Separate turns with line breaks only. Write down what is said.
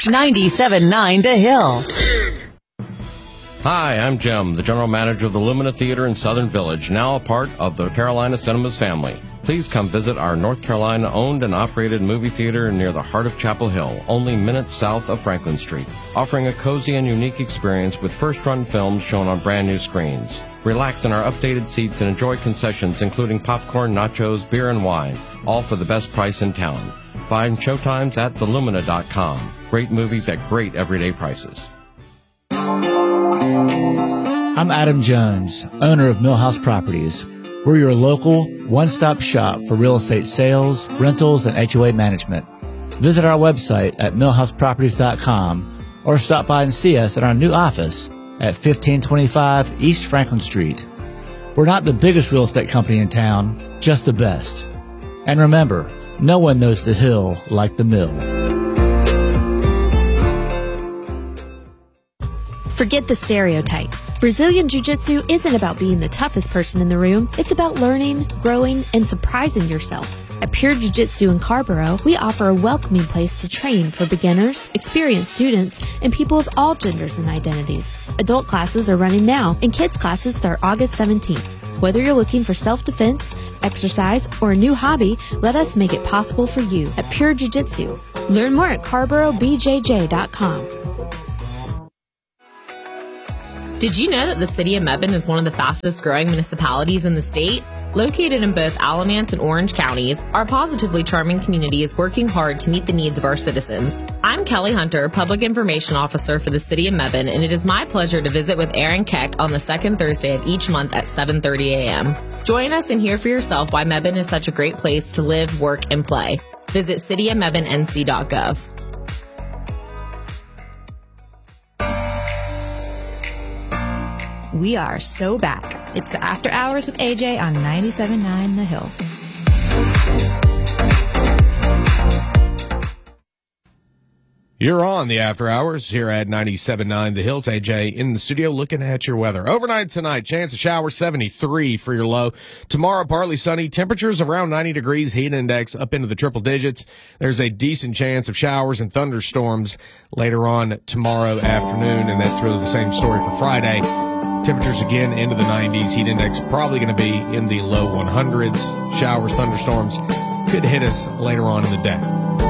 97.9 The Hill.
Hi, I'm Jim, the general manager of the Lumina Theater in Southern Village, now a part of the Carolina Cinemas family. Please come visit our North Carolina-owned and operated movie theater near the heart of Chapel Hill, only minutes south of Franklin Street, offering a cozy and unique experience with first-run films shown on brand-new screens. Relax in our updated seats and enjoy concessions including popcorn, nachos, beer, and wine, all for the best price in town. Find showtimes at thelumina.com. Great movies at great everyday prices.
I'm Adam Jones, owner of Millhouse Properties. We're your local, one-stop shop for real estate sales, rentals, and HOA management. Visit our website at millhouseproperties.com or stop by and see us at our new office at 1525 East Franklin Street. We're not the biggest real estate company in town, just the best. And remember, no one knows the hill like the mill.
Forget the stereotypes. Brazilian Jiu-Jitsu isn't about being the toughest person in the room. It's about learning, growing, and surprising yourself. At Pure Jiu-Jitsu in Carborough, we offer a welcoming place to train for beginners, experienced students, and people of all genders and identities. Adult classes are running now, and kids classes start August 17th. Whether you're looking for self-defense, exercise, or a new hobby, let us make it possible for you at Pure Jiu-Jitsu. Learn more at CarboroughBJJ.com.
Did you know that the city of Mebane is one of the fastest growing municipalities in the state? Located in both Alamance and Orange counties, our positively charming community is working hard to meet the needs of our citizens. I'm Kelly Hunter, Public Information Officer for the city of Mebane, and it is my pleasure to visit with Aaron Keck on the second Thursday of each month at 7:30 a.m. Join us and hear for yourself why Mebane is such a great place to live, work, and play. Visit cityofmebanenc.gov.
We are so back. It's the After Hours with AJ on 97.9 The Hill.
You're on the After Hours here at 97.9 The Hill. It's AJ in the studio looking at your weather. Overnight tonight, chance of showers, 73 for your low. Tomorrow, partly sunny. Temperatures around 90 degrees. Heat index up into the triple digits. There's a decent chance of showers and thunderstorms later on tomorrow afternoon, and that's really the same story for Friday. Temperatures again into the 90s. Heat index probably going to be in the low 100s. Showers, thunderstorms could hit us later on in the day.